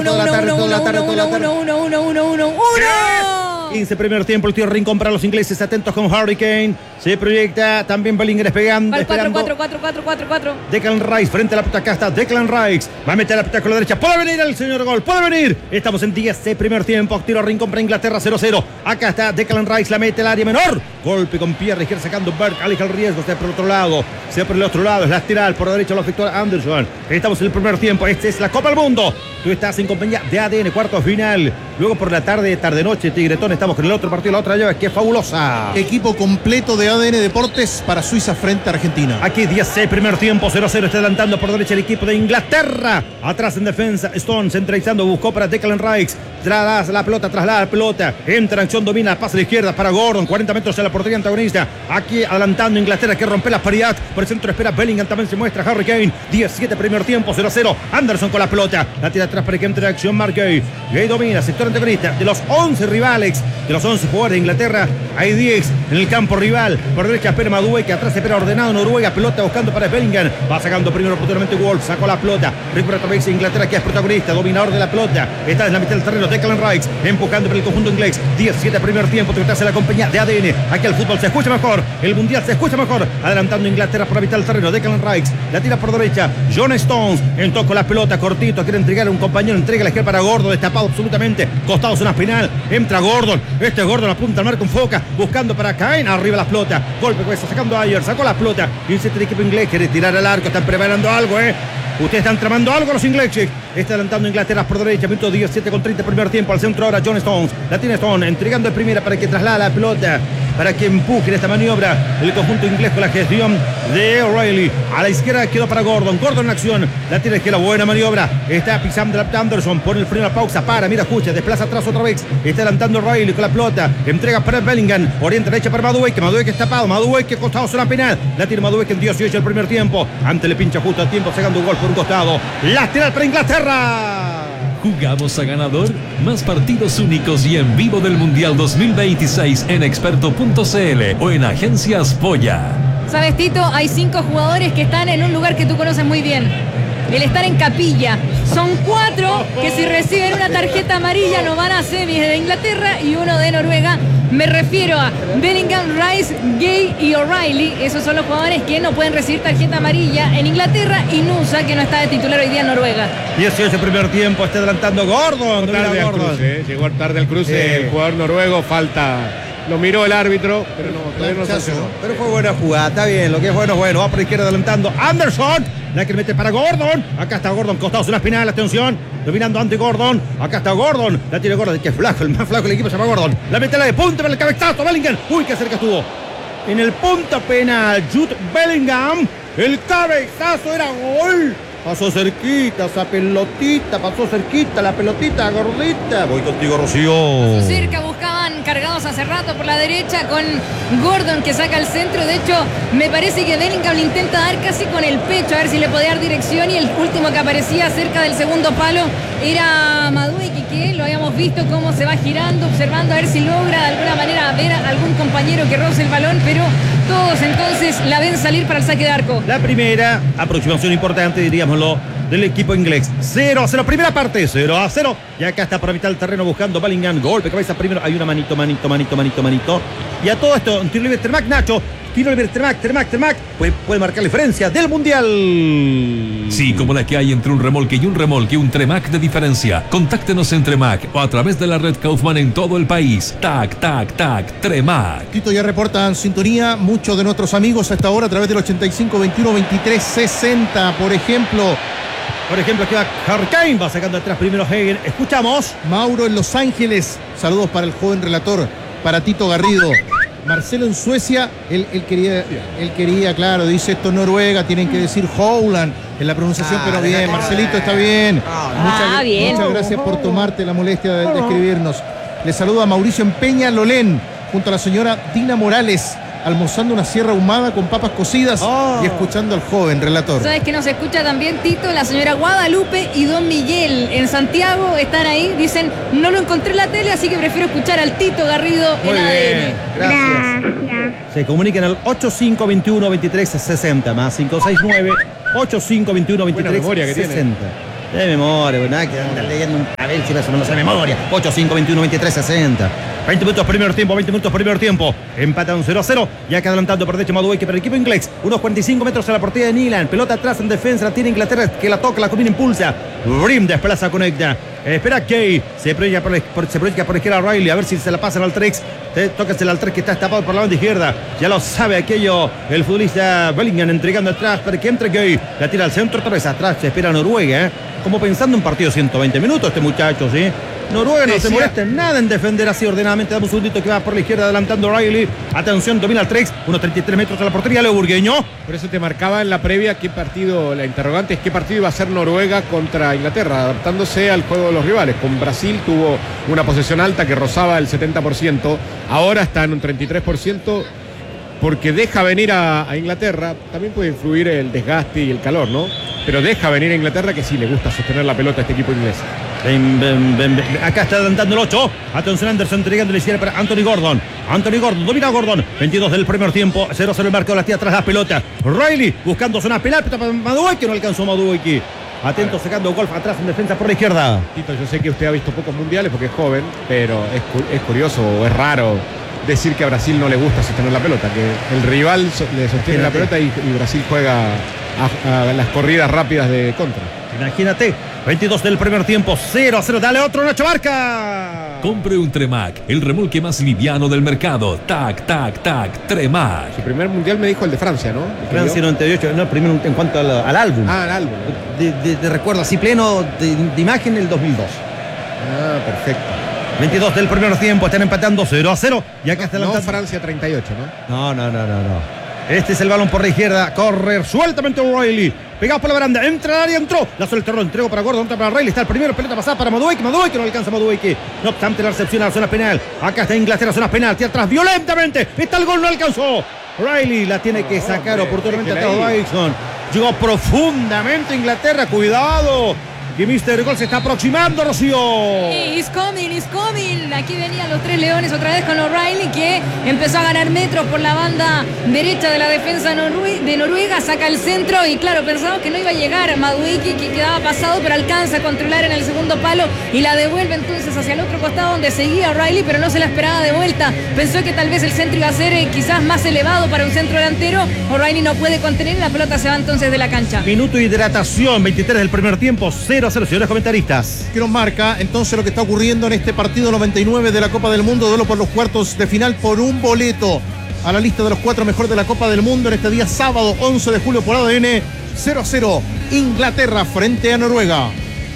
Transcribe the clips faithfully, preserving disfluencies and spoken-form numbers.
toda la tarde, toda la tarde, toda la tarde. uno, uno, uno, uno, uno, uno. quince primer tiempo, el tío Rincón para los ingleses, atentos con Harry Kane. Se proyecta también Bellingham pegando. cuatro, cuatro, cuatro, cuatro, cuatro, cuatro. Declan Rice frente a la puta, acá está Declan Rice. Va a meter la puta con la derecha. Puede venir el señor gol, puede venir. Estamos en diez de primer tiempo. Tiro Rincón para Inglaterra, cero cero. Acá está Declan Rice, la mete al área menor. Golpe con pierna izquierda sacando Berg. Aleja el riesgo, está por el otro lado. Sea por el otro lado, es lateral. Por la derecha lo efectúa Anderson. Estamos en el primer tiempo. Esta es la Copa del Mundo. Tú estás en compañía de A D N, cuarto final. Luego por la tarde, tarde noche, Tigretón. Estamos con el otro partido, la otra llave, que es fabulosa. Equipo completo de A D N Deportes para Suiza frente a Argentina. Aquí diez seis, primer tiempo, cero cero. Está adelantando por derecha el equipo de Inglaterra. Atrás en defensa, Stone centralizando, buscó para Declan Rice. Traslada la pelota, traslada la pelota. Entra en acción, domina, pasa a la izquierda para Gordon. cuarenta metros de la portería antagonista. Aquí adelantando Inglaterra, que rompe la paridad. Por el centro espera Bellingham, también se muestra Harry Kane. diecisiete, primer tiempo, cero cero. Anderson con la pelota. La tira atrás para que entre en acción Mark Gay. Gay domina, sector antagonista. De los once rivales, de los once jugadores de Inglaterra, hay diez en el campo rival. Por derecha espera Madueke, atrás espera ordenado Noruega. Pelota buscando para Bellingham. Va sacando primero oportunamente Wolf. Sacó la pelota. Recupera otra vez Inglaterra, que es protagonista, dominador de la pelota. Está en la mitad del terreno Declan Rice, empujando por el conjunto inglés. diecisiete primer tiempo, te estás en la compañía de A D N. Aquí el fútbol se escucha mejor, el mundial se escucha mejor. Adelantando Inglaterra por la mitad del terreno, Declan Rice, la tira por derecha, John Stones, en toco la pelota, cortito, quiere entregar a un compañero, entrega la izquierda para Gordon, destapado absolutamente, costados una final, entra Gordon, este Gordon apunta al marco, enfoca, buscando para Kane, arriba la pelota, golpe cuesta, sacando a Ayer, sacó la pelota, insiste el equipo inglés, quiere tirar al arco, están preparando algo, eh. Ustedes están tramando algo los ingleses. Está adelantando Inglaterra por derecha. Minuto diecisiete con treinta primer tiempo. Al centro ahora John Stones. La tiene Stone. Entregando de primera para que traslade la pelota. Para que empuje en esta maniobra el conjunto inglés con la gestión de O'Reilly. A la izquierda quedó para Gordon. Gordon en acción. La tiene que la buena maniobra. Está pisando la Anderson. Pone el freno a pausa. Para. Mira, escucha. Desplaza atrás otra vez. Está adelantando O'Reilly con la pelota. Entrega para Bellingham. Orienta derecha para Madueke. Madueke está tapado. Madueke costado zona penal. La tiene Madueke en dieciocho el primer tiempo. Ante le pincha justo a tiempo. Sacando un gol por un costado. Lateral para Inglaterra. ¿Jugamos a ganador? Más partidos únicos y en vivo del Mundial dos mil veintiséis en experto punto c l o en Agencias Polla. ¿Sabes, Tito? Hay cinco jugadores que están en un lugar que tú conoces muy bien. El estar en capilla. Son cuatro que si reciben una tarjeta amarilla no van a semis de Inglaterra y uno de Noruega. Me refiero a Bellingham, Rice, Gay y O'Reilly. Esos son los jugadores que no pueden recibir tarjeta amarilla en Inglaterra, y Nusa, que no está de titular hoy día en Noruega. dieciocho primer tiempo, está adelantando Gordon. Tarde al cruce, eh. Llegó tarde al cruce eh. el jugador noruego, falta. Lo miró el árbitro, pero no, todavía no sancionó. Pero fue buena jugada, está bien, lo que es bueno es bueno. Va por la izquierda adelantando Anderson, la que mete para Gordon. Acá está Gordon, costados una espinal, atención. Dominando ante Gordon, acá está Gordon. La tiene Gordon, que es flaco, el más flaco del equipo se llama Gordon. La mete la de punta para el cabezazo, Bellingham. Uy, qué cerca estuvo. En el punto penal, Jude Bellingham. El cabezazo era gol. Pasó cerquita esa pelotita, pasó cerquita la pelotita gordita. Voy contigo, Rocío. Cerca buscaban cargados hace rato por la derecha con Gordon, que saca el centro. De hecho, me parece que Bellingham le intenta dar casi con el pecho a ver si le podía dar dirección, y el último que aparecía cerca del segundo palo era Madueke, que lo habíamos visto cómo se va girando, observando a ver si logra de alguna manera ver a algún compañero que roce el balón, pero todos entonces la ven salir para el saque de arco. La primera aproximación importante, diríamoslo, del equipo inglés. cero a cero, primera parte, cero a cero. Y acá está por la mitad del terreno buscando Bellingham. Golpe, cabeza primero. Hay una manito, manito, manito, manito, manito. Y a todo esto, un tiro libre Termac, Nacho. Tiro libre Termac, Termac, Termac. Puede, puede marcar la diferencia del Mundial. Sí, como la que hay entre un remolque y un remolque, un Tremac de diferencia. Contáctenos en Tremac o a través de la red Kaufman en todo el país. Tac, tac, tac, Tremac. Tito, ya reportan sintonía muchos de nuestros amigos a esta hora a través del ochenta y cinco, veintiuno, veintitrés, sesenta, por ejemplo. Por ejemplo, aquí va Harry Kane, va sacando atrás primero Hagen. Escuchamos. Mauro en Los Ángeles. Saludos para el joven relator, para Tito Garrido. Marcelo en Suecia, él, él quería, él quería, claro, dice esto Noruega, tienen que decir Howland en la pronunciación, ah, pero bien, Marcelito, está bien. Ah, muchas, bien. Muchas gracias por tomarte la molestia de, de escribirnos. Le saluda a Mauricio en Peña Lolén, junto a la señora Dina Morales, almorzando una sierra ahumada con papas cocidas oh. y escuchando al joven relator. ¿Sabes que nos escucha también, Tito? La señora Guadalupe y don Miguel en Santiago están ahí. Dicen, no lo encontré en la tele, así que prefiero escuchar al Tito Garrido Muy en bien. A D N. Gracias. Se comunican al ochenta y cinco, veintiuno, veintitrés, sesenta, más cinco seis nueve, ochenta y cinco, veintiuno, veintitrés, sesenta. De memoria, pues nada que andar leyendo un papel si más o menos de memoria. ocho, cinco, veintiuno, veintitrés, sesenta. veinte minutos primer tiempo, veinte minutos primer tiempo. Empatan cero a cero. Ya que adelantando por derecho Madueke para el equipo inglés. Unos cuarenta y cinco metros a la portería de Nilan. Pelota atrás en defensa. La tiene Inglaterra que la toca, la combina, impulsa. Brim desplaza, conecta. Espera Kay. Se proyecta por, por, se proyecta por izquierda Riley. A ver si se la pasan al Trex. Tócasela al Trex que está tapado por la banda izquierda. Ya lo sabe aquello. El futbolista Bellingham entregando atrás para que entre Kay. La tira al centro. Otra vez atrás. Se espera Noruega. ¿eh? Como pensando un partido de ciento veinte minutos este muchacho, ¿sí? Noruega no Decía. se molesta en nada en defender así ordenadamente. Damos un segundito que va por la izquierda adelantando Riley. Atención, domina el Trex. Unos treinta y tres metros a la portería. Leo Burgueño. Por eso te marcaba en la previa qué partido, la interrogante es qué partido iba a ser Noruega contra Inglaterra, adaptándose al juego de los rivales. Con Brasil tuvo una posesión alta que rozaba el setenta por ciento. Ahora está en un treinta y tres por ciento porque deja venir a, a Inglaterra. También puede influir el desgaste y el calor, ¿no? Pero deja venir a Inglaterra que sí le gusta sostener la pelota a este equipo inglés. Ven, ven, ven, ven. Acá está adelantando el ocho. Atención, Anderson entregando la izquierda para Anthony Gordon. Anthony Gordon, domina Gordon. veintidós del primer tiempo. cero a cero el marco. La tía atrás la pelota. Riley buscando zona penal. Para Madueke, no alcanzó Madueke. Atento, sacando golf atrás en defensa por la izquierda. Tito, yo sé que usted ha visto pocos mundiales porque es joven, pero es, es curioso o es raro decir que a Brasil no le gusta sostener la pelota, que el rival so, le sostiene Imagínate. la pelota y, y Brasil juega a, a las corridas rápidas de contra. Imagínate, veintidós del primer tiempo, cero a cero, dale otro, Nacho Barca. Compre un Tremac, el remolque más liviano del mercado. Tac, tac, tac, Tremac. Su primer mundial me dijo el de Francia, ¿no? Francia noventa y ocho, no, primero en cuanto al, al álbum. Ah, al álbum. De, de, de recuerdo así pleno de, de imagen el dos mil dos. Ah, perfecto. veintidós del primer tiempo, están empatando cero a cero. Y acá está no, la no Francia treinta y ocho, ¿no? No, no, no, no, no. Este es el balón por la izquierda. Corre sueltamente Riley. Pegado por la baranda. Entra al área, entró. La suelta, entrego para Gordon, entra para Riley. Está el primero, pelota pasada para Madueke. Madueke no alcanza Madueke. No obstante, la recepción a la zona penal. Acá está Inglaterra, zona penal. Tira atrás violentamente. Está el gol, no alcanzó. Riley la tiene que sacar oh, oportunamente a Theo Dyson. Llegó profundamente Inglaterra. Cuidado. Y mister Gol se está aproximando, Rocío. He's coming, he's coming. Aquí venían los tres leones otra vez con O'Reilly, que empezó a ganar metros por la banda derecha de la defensa de Noruega. Saca el centro y claro, pensaba que no iba a llegar Madueke, que quedaba pasado, pero alcanza a controlar en el segundo palo y la devuelve entonces hacia el otro costado donde seguía O'Reilly, pero no se la esperaba de vuelta. Pensó que tal vez el centro iba a ser eh, quizás más elevado para un centro delantero. O'Reilly no puede contener y la pelota se va entonces de la cancha. Minuto de hidratación, veintitrés del primer tiempo, cero a cero, señores comentaristas. Que nos marca entonces lo que está ocurriendo en este partido noventa y nueve de la Copa del Mundo, duelo por los cuartos de final por un boleto a la lista de los cuatro mejores de la Copa del Mundo en este día sábado once de julio por A D N. Cero a cero Inglaterra frente a Noruega.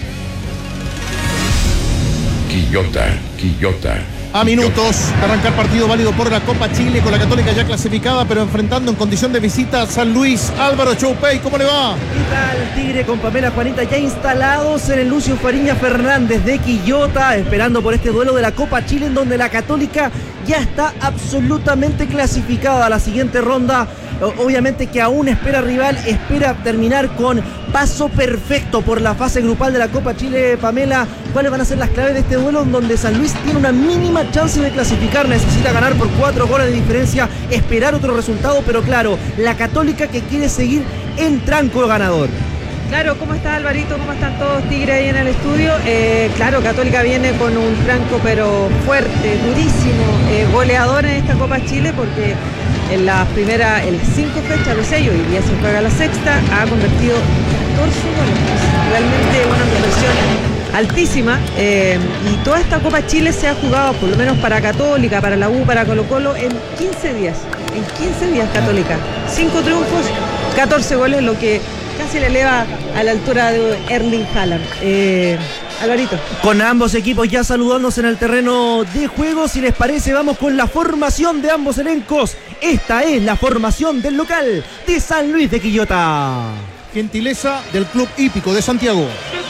Quillota, Quillota. A minutos de arrancar partido válido por la Copa Chile con la Católica ya clasificada, pero enfrentando en condición de visita a San Luis. Álvaro Choupey, ¿cómo le va? ¿Qué tal, Tigre? Con Pamela Juanita ya instalados en el Lucio Fariña Fernández de Quillota, esperando por este duelo de la Copa Chile, en donde la Católica ya está absolutamente clasificada a la siguiente ronda. Obviamente que aún espera rival, espera terminar con paso perfecto por la fase grupal de la Copa Chile. Pamela, ¿cuáles van a ser las claves de este duelo en donde San Luis tiene una mínima chance de clasificar? Necesita ganar por cuatro goles de diferencia, esperar otro resultado, pero claro, la Católica que quiere seguir en tranco ganador. Claro, ¿cómo está Alvarito? ¿Cómo están todos, Tigre, ahí en el estudio? Eh, claro, Católica viene con un tranco pero fuerte, durísimo, eh, goleador en esta Copa Chile, porque en la primera, en las cinco fechas, los seis, hoy día se juega la sexta, ha convertido catorce goles. Realmente una conversión altísima, eh, y toda esta Copa Chile se ha jugado, por lo menos para Católica, para la U, para Colo Colo, en quince días. En quince días, Católica. cinco triunfos, catorce goles, lo que casi le eleva a la altura de Erling Haaland. Eh, Alvarito. Con ambos equipos ya saludándose en el terreno de juego, si les parece, vamos con la formación de ambos elencos. Esta es la formación del local de San Luis de Quillota. Gentileza del Club Hípico de Santiago.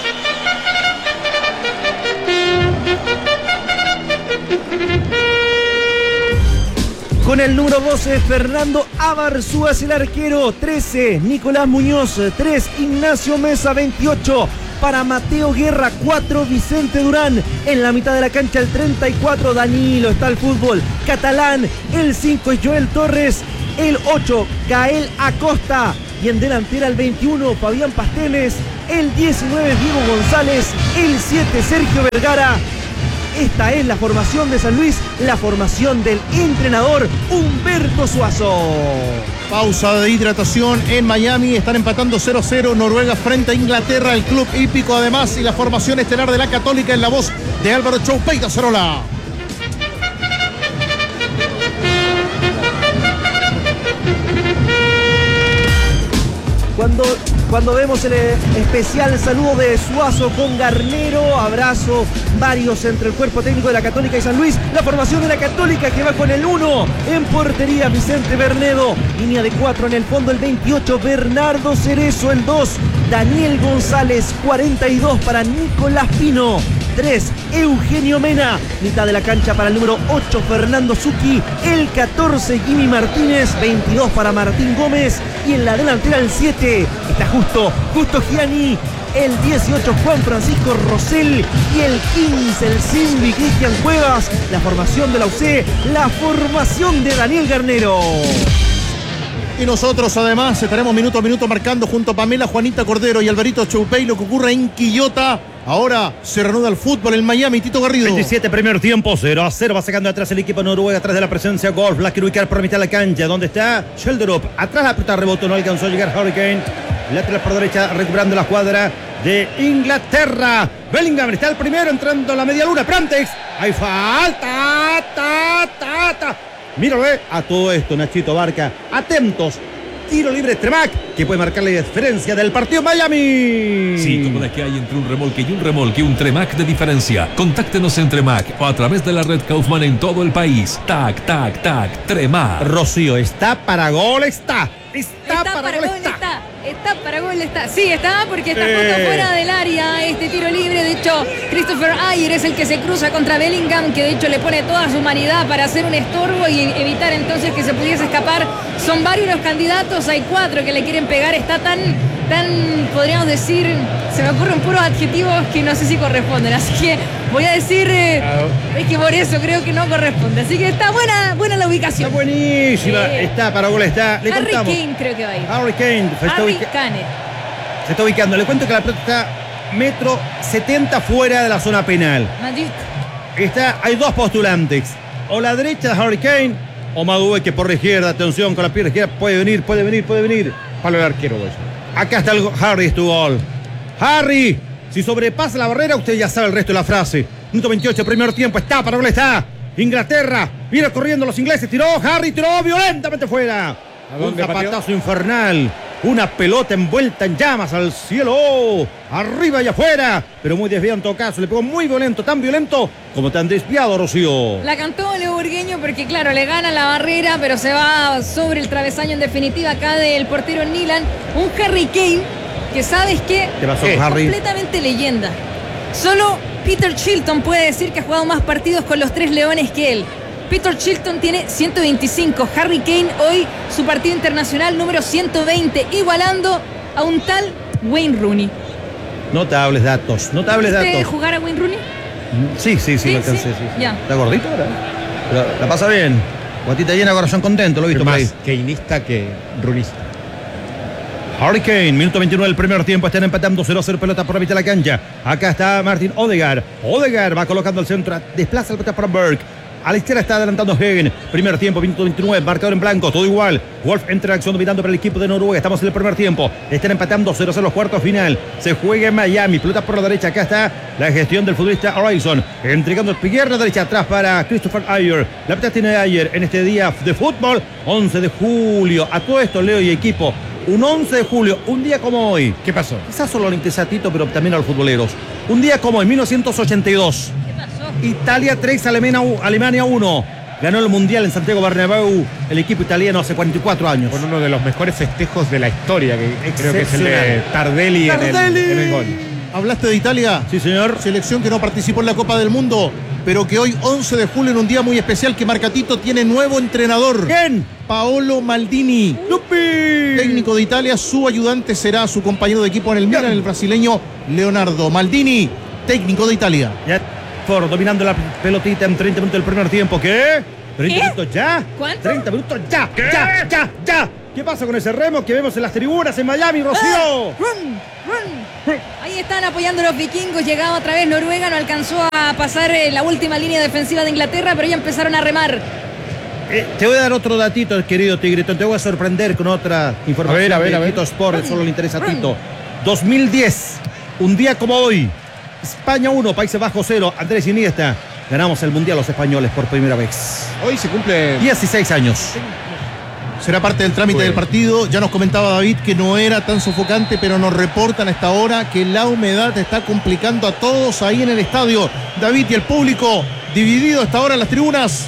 Con el número doce, Fernando Abarzúas, el arquero. Trece, Nicolás Muñoz. Tres, Ignacio Mesa. Veintiocho, para Mateo Guerra. Cuatro, Vicente Durán. En la mitad de la cancha, el treinta y cuatro, Danilo. Está el fútbol catalán. El cinco es Joel Torres. El ocho, Gael Acosta. Y en delantera, el veintiuno, Fabián Pasteles. el diecinueve Diego González, el siete Sergio Vergara. Esta es la formación de San Luis, la formación del entrenador Humberto Suazo. Pausa de hidratación en Miami. Están empatando cero a cero Noruega frente a Inglaterra. El club hípico además y la formación estelar de la Católica en la voz de Álvaro Choupey Tazarola. Cuando, cuando vemos el especial saludo de Suazo con Garnero, abrazo varios entre el cuerpo técnico de la Católica y San Luis. La formación de la Católica que va con el uno en portería Vicente Bernedo. Línea de cuatro en el fondo el veintiocho Bernardo Cerezo, el dos Daniel González, cuarenta y dos para Nicolás Pino. tres Eugenio Mena, mitad de la cancha para el número ocho Fernando Zucchi, el catorce Jimmy Martínez, veintidós para Martín Gómez y en la delantera el siete está justo, Justo Gianni, el dieciocho Juan Francisco Rosell y el quince el Simbi Cristian Cuevas. La formación de la U C, la formación de Daniel Garnero. Y nosotros además estaremos minuto a minuto marcando junto a Pamela, Juanita Cordero y Alvarito Choupey lo que ocurre en Quillota. Ahora se reanuda el fútbol en Miami. Tito Garrido. veintisiete primer tiempo, cero a cero. Va sacando atrás el equipo noruego, atrás de la presencia Golf. La quiere ubicar por mitad de la cancha. Donde está Schelderup. Atrás la pelota rebotó, no alcanzó a llegar Hurricane. Lateral por derecha, recuperando la escuadra de Inglaterra. Bellingham está el primero entrando a la media luna. Prantex. Hay falta. Ta, ta, ta. Míralo, eh. A todo esto, Nachito Barca. Atentos. Tiro libre Tremac, que puede marcar la diferencia del partido Miami. Sí, como la que hay entre un remolque y un remolque, un Tremac de diferencia. Contáctenos en Tremac o a través de la red Kaufman en todo el país. Tac, tac, tac, Tremac. Rocío, está para gol, está. Está, Está para, para gol, gol, está. está. Está para gol, está. Sí, está porque está Eh. justo fuera del área este tiro libre. De hecho, Christopher Ayer es el que se cruza contra Bellingham, que de hecho le pone toda su humanidad para hacer un estorbo y evitar entonces que se pudiese escapar. Son varios los candidatos, hay cuatro que le quieren pegar. Está tan, tan, podríamos decir, se me ocurren puros adjetivos que no sé si corresponden. Así que voy a decir, eh, es que por eso creo que no corresponde. Así que está buena, buena la ubicación. Está buenísima. Sí. Está para gol, está. Le Harry contamos. Kane creo que va a ir. Harry Kane. Se está, Harry ubica- Kane. se está ubicando. Le cuento que la pelota está metro setenta fuera de la zona penal. Magic. Está, hay dos postulantes. O la derecha de Harry Kane o Madueque por la izquierda. Atención con la pierna izquierda. Puede venir, puede venir, puede venir. Palo del arquero, güey. Acá está el go- Harry, es tu gol. Harry, si sobrepasa la barrera, usted ya sabe el resto de la frase. Minuto veintiocho, primer tiempo. Está para gol, está. Inglaterra, viene corriendo los ingleses. Tiró, Harry tiró violentamente fuera. ¿A Un dónde pateó? zapatazo infernal. Una pelota envuelta en llamas al cielo. Oh, arriba y afuera. Pero muy desviado en todo caso. Le pegó muy violento, tan violento como tan desviado, Rocío. La cantó Leo Burgueño porque, claro, le gana la barrera, pero se va sobre el travesaño en definitiva acá del portero Nilan. Un Harry Kane que, ¿sabes qué? ¿Qué pasó, Es Harry? completamente leyenda. Solo Peter Shilton puede decir que ha jugado más partidos con los Tres Leones que él. Peter Shilton tiene ciento veinticinco. Harry Kane hoy su partido internacional número ciento veinte, igualando a un tal Wayne Rooney. Notables datos, notables ¿Usted datos. jugar a Wayne Rooney? Sí, sí, sí, Sí, lo alcancé. sí, Sí, sí. ya. ¿Está gordito ahora? Pero la pasa bien. Guatita llena, corazón contento, lo he visto por ahí. Más keynista que runista. Harry Kane, minuto veintinueve del primer tiempo, están empatando cero a cero, pelota por la mitad de la cancha. Acá está Martin Odegaard. Odegaard va colocando el centro, desplaza la pelota para Berg. A la izquierda está adelantando Hagen. Primer tiempo, minuto veintinueve, marcador en blanco, todo igual. Wolf entra en acción dominando para el equipo de Noruega. Estamos en el primer tiempo. Están empatando cero a cero los cuartos final. Se juega en Miami. Pelota por la derecha. Acá está la gestión del futbolista Horizon. Entregando el pierna derecha atrás para Christopher Ayer. La pelota tiene Ayer en este día de fútbol. once de julio. A todo esto, Leo y equipo. Un once de julio, un día como hoy. ¿Qué pasó? Quizás solo le interesa a Tito, pero también a los futboleros. Un día como hoy, mil novecientos ochenta y dos. ¿Qué pasó? Italia tres, Alemania uno. Ganó el Mundial en Santiago Bernabéu el equipo italiano hace cuarenta y cuatro años. Con uno de los mejores festejos de la historia, que creo que es el de Excepcional. Tardelli, En, el, Tardelli. en el gol. Hablaste de Italia. Sí, señor. Selección que no participó en la Copa del Mundo, pero que hoy, once de julio, en un día muy especial que marca Tito, tiene nuevo entrenador. ¿Quién? Paolo Maldini. ¡Lupi! Técnico de Italia, su ayudante será su compañero de equipo en el Milan, el brasileño Leonardo Maldini, técnico de Italia. Ya por dominando la pelotita en treinta minutos del primer tiempo. ¿Qué? ¿treinta ¿Qué? minutos ya? ¿Cuánto? treinta minutos ya. Ya, ya, ya. ¿Qué pasa con ese remo que vemos en las tribunas en Miami, Rocío? Run, run. Ahí están apoyando los vikingos. Llegaba otra vez Noruega. No alcanzó a pasar eh, la última línea defensiva de Inglaterra, pero ya empezaron a remar. Eh, te voy a dar otro datito, querido Tigrito. Te voy a sorprender con otra información a ver, a ver, de a ver. Tito Sport. Solo le interesa a Tito. dos mil diez, un día como hoy. España uno, Países Bajos cero. Andrés Iniesta. Ganamos el Mundial los españoles por primera vez. Hoy se cumple dieciséis años. Será parte del trámite Pues. del partido. Ya nos comentaba David que no era tan sofocante, pero nos reportan a esta hora que la humedad está complicando a todos ahí en el estadio. David y el público dividido a esta hora en las tribunas.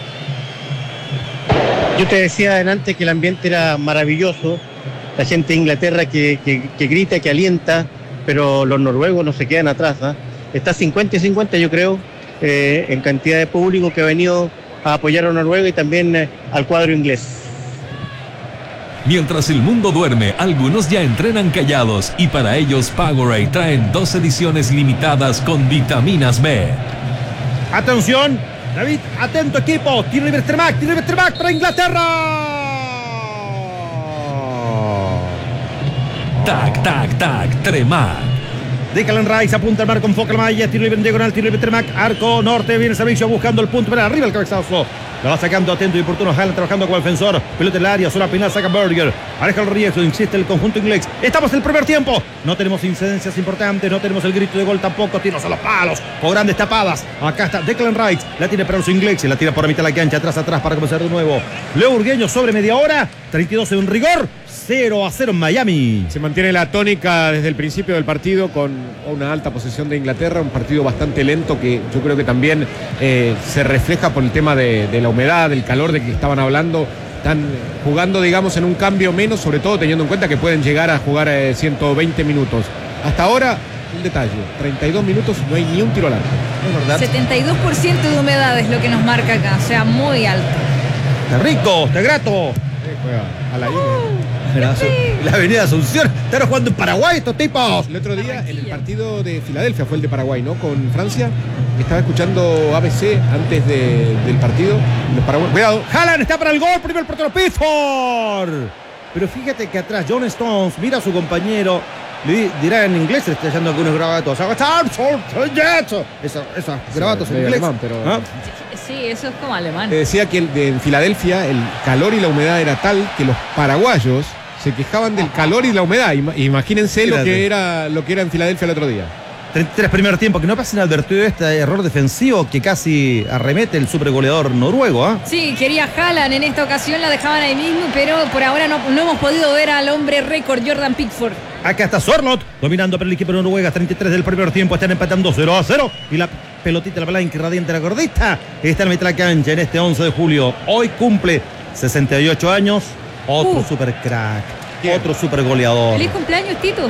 Yo te decía adelante que el ambiente era maravilloso, la gente de Inglaterra que, que, que grita, que alienta, pero los noruegos no se quedan atrás, ¿eh? Está cincuenta y cincuenta, yo creo, eh, en cantidad de público que ha venido a apoyar a Noruega y también eh, al cuadro inglés. Mientras el mundo duerme, algunos ya entrenan callados y para ellos Powerade traen dos ediciones limitadas con vitaminas B. Atención, David, atento equipo. Tiro libre Tremac, tiro libre Tremac para Inglaterra. Tac, tac, tac, Tremac. Declan Rice apunta al marco, enfoca la malla, tiro libre en diagonal, tiro libre Tremac, arco norte, viene el servicio buscando el punto, para arriba el cabezazo. La va sacando atento y oportuno Haaland trabajando como defensor. Pelota en el área, sola penal, saca Berger. Aleja el riesgo, insiste el conjunto inglés. Estamos en el primer tiempo. No tenemos incidencias importantes, no tenemos el grito de gol tampoco. Tiros a los palos, o grandes tapadas. Acá está Declan Rice, la tiene para los ingleses, la tira por la mitad de la cancha, atrás, atrás para comenzar de nuevo. Leo Burgueño sobre media hora, treinta y dos en rigor. cero a cero en Miami. Se mantiene la tónica desde el principio del partido con una alta posesión de Inglaterra, un partido bastante lento que yo creo que también eh, se refleja por el tema de, de la humedad, del calor de que estaban hablando. Están jugando, digamos, en un cambio menos, sobre todo teniendo en cuenta que pueden llegar a jugar eh, ciento veinte minutos. Hasta ahora, un detalle, treinta y dos minutos, no hay ni un tiro al arco. Es verdad. setenta y dos por ciento de humedad es lo que nos marca acá, o sea, muy alto. Está rico, está grato. Eh, juega a la La avenida Asunción. Están jugando en Paraguay estos tipos. El otro día, en el partido de Filadelfia, fue el de Paraguay, ¿no? Con Francia. Estaba escuchando A B C antes de, del partido. Los Paraguay... Cuidado. Haaland está para el gol. Primer portero Pickford. Pero fíjate que atrás John Stones mira a su compañero. Le dirá en inglés, le está echando algunos grabatos. Esos, esos grabatos en medio inglés. alemán, pero- ¿Ah? Sí, eso es como alemán. Te decía que el de, en Filadelfia el calor y la humedad era tal que los paraguayos se quejaban del calor y la humedad. Ima- Imagínense lo Fíjate. que era lo que era en Filadelfia el otro día. treinta y tres primer tiempo. Que no pasen advertido este error defensivo que casi arremete el supergoleador noruego. ¿ah? Sí, quería Haaland en esta ocasión, la dejaban ahí mismo, pero por ahora no, no hemos podido ver al hombre récord Jordan Pickford. Acá está Sorlot dominando para el equipo de Noruega. treinta y tres del primer tiempo. Están empatando cero a cero. Y la pelotita, la blanca radiante, la gordita, está en mitad de la cancha en este once de julio. Hoy cumple sesenta y ocho años. Otro Uh. super crack. ¿Quién? Otro super goleador. Feliz cumpleaños, Tito.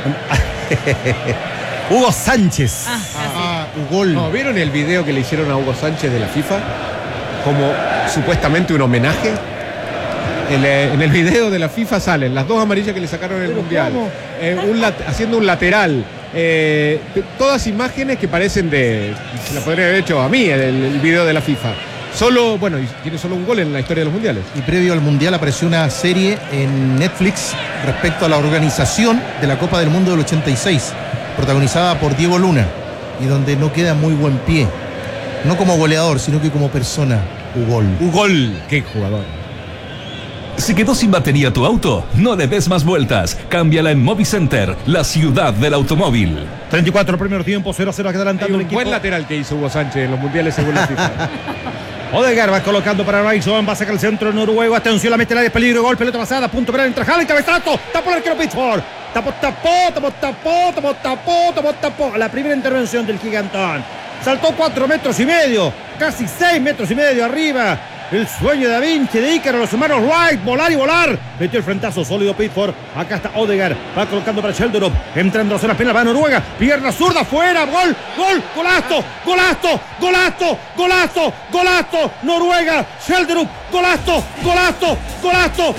Hugo Sánchez. Ah, casi. Ah, gol. No, ¿vieron el video que le hicieron a Hugo Sánchez de la FIFA? Como supuestamente un homenaje. En, eh, en el video de la FIFA salen las dos amarillas que le sacaron en el ¿Pero Mundial. cómo? Eh, un lat- haciendo un lateral. Eh, t- todas imágenes que parecen de. Se la podría haber hecho a mí el, el video de la FIFA. Solo, bueno, y tiene solo un gol en la historia de los mundiales. Y previo al Mundial apareció una serie en Netflix respecto a la organización de la Copa del Mundo del ochenta y seis, protagonizada por Diego Luna, y donde no queda muy buen pie. No como goleador, sino que como persona. Ugol. Ugol. Qué jugador. ¿Se quedó sin batería tu auto? No le des más vueltas. Cámbiala en Movicenter, la ciudad del automóvil. treinta y cuatro primer tiempo. cero a cero Hay adelantando el un equipo. buen lateral que hizo Hugo Sánchez en los mundiales según la FIFA. Odegaard va colocando para Rayson, va a sacar el centro noruego. Atención, la mete el área, peligro, gol, pelota pasada, punto para entra Haaland, cabezazo, tapó el arquero Pickford. Tapó, tapó, tapó, tapó, tapó, tapó, tapó, tapó. La primera intervención del gigantón. Saltó cuatro metros y medio, casi seis metros y medio arriba. El sueño de Da Vinci, de Ícaro, los hermanos Wright, volar y volar. Metió el frentazo sólido Pickford. Acá está Odegaard, va colocando para Sheldon. Entrando a zona penal, va Noruega. Pierna zurda, fuera, gol, gol, golazo, golazo, golazo, golazo, golazo. Noruega, Sheldon, golazo, golazo, golazo.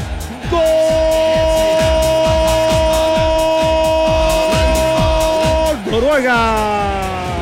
¡Gol! Noruega.